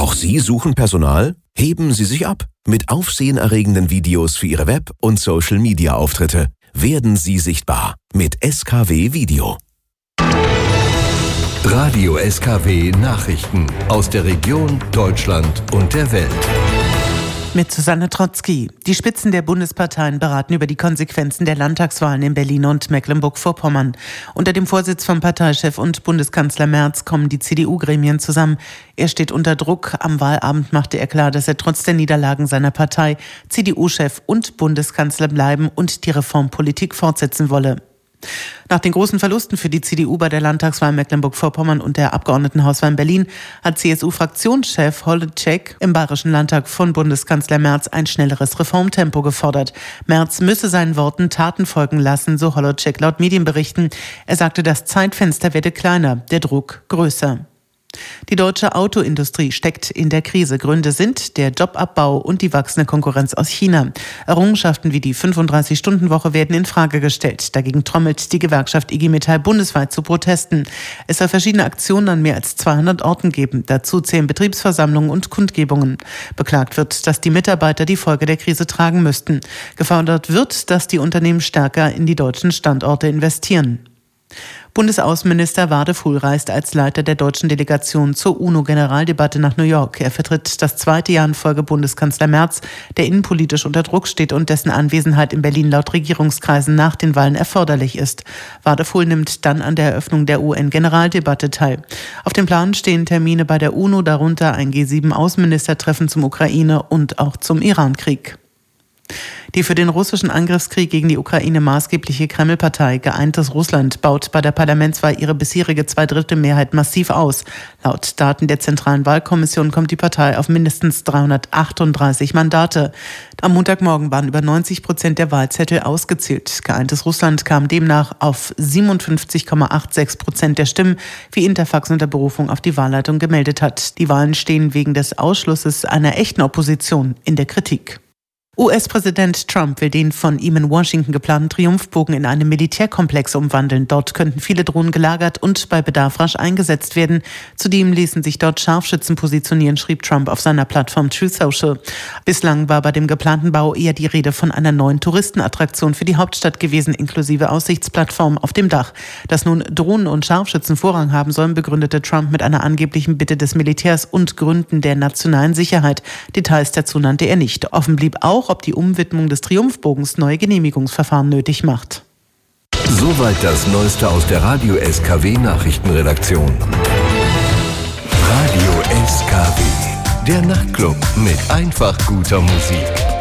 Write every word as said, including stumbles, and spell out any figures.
Auch Sie suchen Personal? Heben Sie sich ab mit aufsehenerregenden Videos für Ihre Web- und Social-Media-Auftritte. Werden Sie sichtbar mit S K W Video. Radio S K W Nachrichten aus der Region, Deutschland und der Welt. Mit Susanne Trotzki. Die Spitzen der Bundesparteien beraten über die Konsequenzen der Landtagswahlen in Berlin und Mecklenburg-Vorpommern. Unter dem Vorsitz von Parteichef und Bundeskanzler Merz kommen die C D U-Gremien zusammen. Er steht unter Druck. Am Wahlabend machte er klar, dass er trotz der Niederlagen seiner Partei C D U-Chef und Bundeskanzler bleiben und die Reformpolitik fortsetzen wolle. Nach den großen Verlusten für die C D U bei der Landtagswahl in Mecklenburg-Vorpommern und der Abgeordnetenhauswahl in Berlin hat C S U-Fraktionschef Holacek im Bayerischen Landtag von Bundeskanzler Merz ein schnelleres Reformtempo gefordert. Merz müsse seinen Worten Taten folgen lassen, so Holacek laut Medienberichten. Er sagte, das Zeitfenster werde kleiner, der Druck größer. Die deutsche Autoindustrie steckt in der Krise. Gründe sind der Jobabbau und die wachsende Konkurrenz aus China. Errungenschaften wie die fünfunddreißig-Stunden-Woche werden in Frage gestellt. Dagegen trommelt die Gewerkschaft I G Metall bundesweit zu Protesten. Es soll verschiedene Aktionen an mehr als zweihundert Orten geben. Dazu zählen Betriebsversammlungen und Kundgebungen. Beklagt wird, dass die Mitarbeiter die Folge der Krise tragen müssten. Gefordert wird, dass die Unternehmen stärker in die deutschen Standorte investieren. Bundesaußenminister Wadefuhl reist als Leiter der deutschen Delegation zur UNO-Generaldebatte nach New York. Er vertritt das zweite Jahr in Folge Bundeskanzler Merz, der innenpolitisch unter Druck steht und dessen Anwesenheit in Berlin laut Regierungskreisen nach den Wahlen erforderlich ist. Wadefuhl nimmt dann an der Eröffnung der U N-Generaldebatte teil. Auf dem Plan stehen Termine bei der UNO, darunter ein G sieben Außenministertreffen zum Ukraine- und auch zum Iran-Krieg. Die für den russischen Angriffskrieg gegen die Ukraine maßgebliche Kreml-Partei Geeintes Russland baut bei der Parlamentswahl ihre bisherige Zweidrittelmehrheit massiv aus. Laut Daten der Zentralen Wahlkommission kommt die Partei auf mindestens dreihundertachtunddreißig Mandate. Am Montagmorgen waren über neunzig Prozent der Wahlzettel ausgezählt. Geeintes Russland kam demnach auf siebenundfünfzig Komma sechsundachtzig Prozent der Stimmen, wie Interfax unter Berufung auf die Wahlleitung gemeldet hat. Die Wahlen stehen wegen des Ausschlusses einer echten Opposition in der Kritik. U S-Präsident Trump will den von ihm in Washington geplanten Triumphbogen in einen Militärkomplex umwandeln. Dort könnten viele Drohnen gelagert und bei Bedarf rasch eingesetzt werden. Zudem ließen sich dort Scharfschützen positionieren, schrieb Trump auf seiner Plattform Truth Social. Bislang war bei dem geplanten Bau eher die Rede von einer neuen Touristenattraktion für die Hauptstadt gewesen, inklusive Aussichtsplattform auf dem Dach. Dass nun Drohnen und Scharfschützen Vorrang haben sollen, begründete Trump mit einer angeblichen Bitte des Militärs und Gründen der nationalen Sicherheit. Details dazu nannte er nicht. Offen blieb auch, ob die Umwidmung des Triumphbogens neue Genehmigungsverfahren nötig macht. Soweit das Neueste aus der Radio S K W Nachrichtenredaktion. Radio S K W, der Nachtclub mit einfach guter Musik.